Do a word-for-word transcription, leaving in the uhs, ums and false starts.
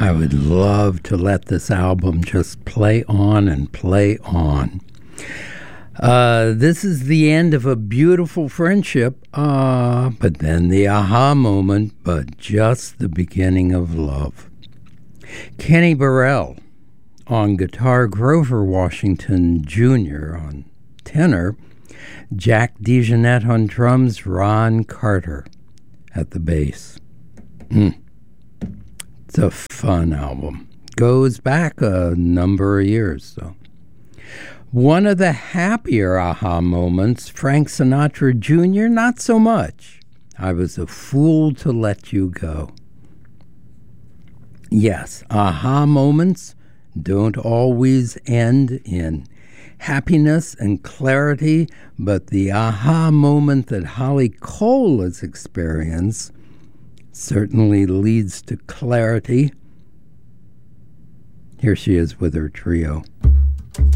I would love to let this album just play on and play on. Uh, this is the end of a beautiful friendship, uh, but then the aha moment, but just the beginning of love. Kenny Burrell on guitar, Grover Washington Junior on tenor, Jack DeJohnette on drums, Ron Carter at the bass. Mm. It's a fun album. Goes back a number of years, though. One of the happier aha moments, Frank Sinatra Junior, not so much. I was a fool to let you go. Yes, aha moments don't always end in happiness and clarity, but the aha moment that Holly Cole has experienced certainly leads to clarity. Here she is with her trio.